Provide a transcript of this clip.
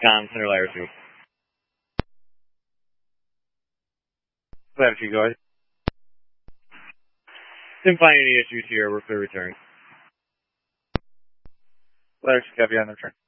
Center Ladder 2. Ladder 2, go ahead. Didn't find any issues here. We're clear return. Ladder 2, copy on the return.